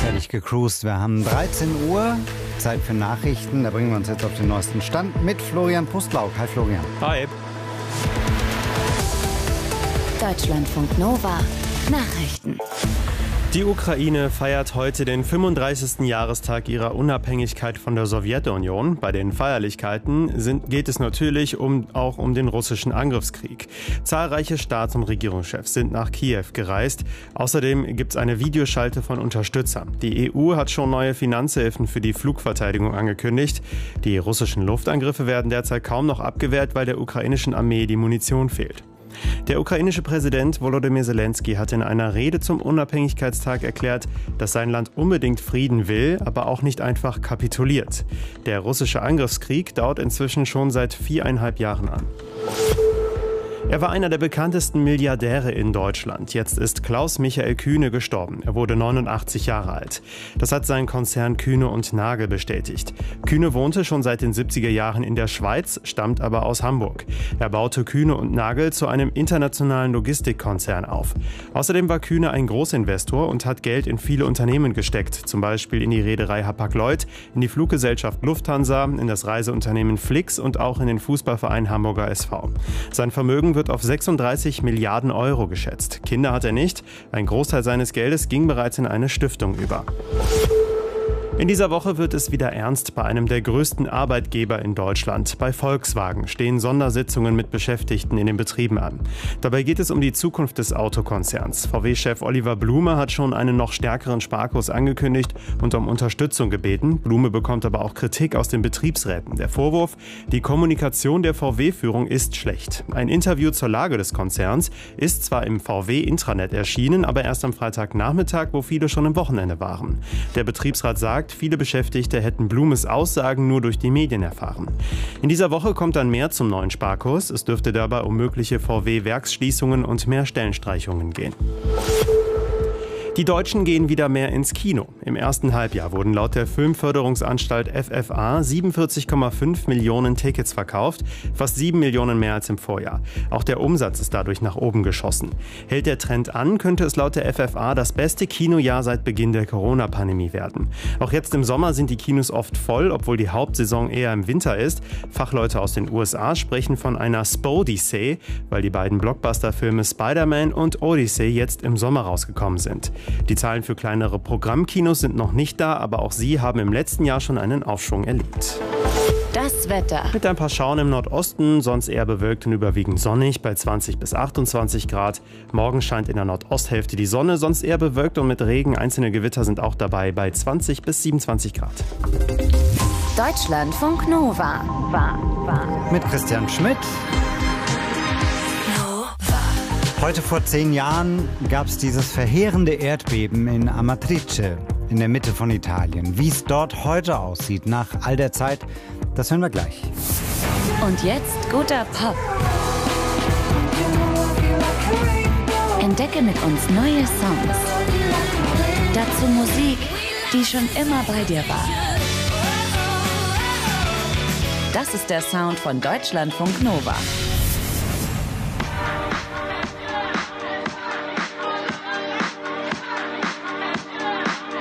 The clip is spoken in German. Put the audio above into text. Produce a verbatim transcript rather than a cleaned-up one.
fertig gecruised. Wir haben dreizehn Uhr, Zeit für Nachrichten. Da bringen wir uns jetzt auf den neuesten Stand mit Florian Pustlauk. Hi Florian. Hi. Deutschlandfunk Nova Nachrichten. Die Ukraine feiert heute den fünfunddreißigsten Jahrestag ihrer Unabhängigkeit von der Sowjetunion. Bei den Feierlichkeiten sind, geht es natürlich um, auch um den russischen Angriffskrieg. Zahlreiche Staats- und Regierungschefs sind nach Kiew gereist. Außerdem gibt es eine Videoschalte von Unterstützern. Die E U hat schon neue Finanzhilfen für die Flugverteidigung angekündigt. Die russischen Luftangriffe werden derzeit kaum noch abgewehrt, weil der ukrainischen Armee die Munition fehlt. Der ukrainische Präsident Volodymyr Zelensky hat in einer Rede zum Unabhängigkeitstag erklärt, dass sein Land unbedingt Frieden will, aber auch nicht einfach kapituliert. Der russische Angriffskrieg dauert inzwischen schon seit viereinhalb Jahren an. Er war einer der bekanntesten Milliardäre in Deutschland. Jetzt ist Klaus Michael Kühne gestorben. Er wurde neunundachtzig Jahre alt. Das hat sein Konzern Kühne und Nagel bestätigt. Kühne wohnte schon seit den siebziger Jahren in der Schweiz, stammt aber aus Hamburg. Er baute Kühne und Nagel zu einem internationalen Logistikkonzern auf. Außerdem war Kühne ein Großinvestor und hat Geld in viele Unternehmen gesteckt, zum Beispiel in die Reederei Hapag-Lloyd, in die Fluggesellschaft Lufthansa, in das Reiseunternehmen Flix und auch in den Fußballverein Hamburger S V. Sein Vermögen wird auf sechsunddreißig Milliarden Euro geschätzt. Kinder hat er nicht. Ein Großteil seines Geldes ging bereits in eine Stiftung über. In dieser Woche wird es wieder ernst bei einem der größten Arbeitgeber in Deutschland. Bei Volkswagen stehen Sondersitzungen mit Beschäftigten in den Betrieben an. Dabei geht es um die Zukunft des Autokonzerns. V W-Chef Oliver Blume hat schon einen noch stärkeren Sparkurs angekündigt und um Unterstützung gebeten. Blume bekommt aber auch Kritik aus den Betriebsräten. Der Vorwurf, die Kommunikation der V W-Führung ist schlecht. Ein Interview zur Lage des Konzerns ist zwar im V W-Intranet erschienen, aber erst am Freitagnachmittag, wo viele schon im Wochenende waren. Der Betriebsrat sagt, viele Beschäftigte hätten Blumes Aussagen nur durch die Medien erfahren. In dieser Woche kommt dann mehr zum neuen Sparkurs. Es dürfte dabei um mögliche V W-Werksschließungen und mehr Stellenstreichungen gehen. Die Deutschen gehen wieder mehr ins Kino. Im ersten Halbjahr wurden laut der Filmförderungsanstalt F F A siebenundvierzig Komma fünf Millionen Tickets verkauft, fast sieben Millionen mehr als im Vorjahr. Auch der Umsatz ist dadurch nach oben geschossen. Hält der Trend an, könnte es laut der F F A das beste Kinojahr seit Beginn der Corona-Pandemie werden. Auch jetzt im Sommer sind die Kinos oft voll, obwohl die Hauptsaison eher im Winter ist. Fachleute aus den U S A sprechen von einer Spodeysay, weil die beiden Blockbuster-Filme Spider-Man und Odyssey jetzt im Sommer rausgekommen sind. Die Zahlen für kleinere Programmkinos sind noch nicht da, aber auch sie haben im letzten Jahr schon einen Aufschwung erlebt. Das Wetter. Mit ein paar Schauern im Nordosten, sonst eher bewölkt und überwiegend sonnig bei zwanzig bis achtundzwanzig Grad. Morgen scheint in der Nordosthälfte die Sonne, sonst eher bewölkt und mit Regen. Einzelne Gewitter sind auch dabei bei zwanzig bis siebenundzwanzig Grad. Deutschlandfunk Nova. War, war. Mit Christian Schmidt. Heute vor zehn Jahren gab es dieses verheerende Erdbeben in Amatrice in der Mitte von Italien. Wie es dort heute aussieht nach all der Zeit, das hören wir gleich. Und jetzt guter Pop. Entdecke mit uns neue Songs. Dazu Musik, die schon immer bei dir war. Das ist der Sound von Deutschlandfunk Nova.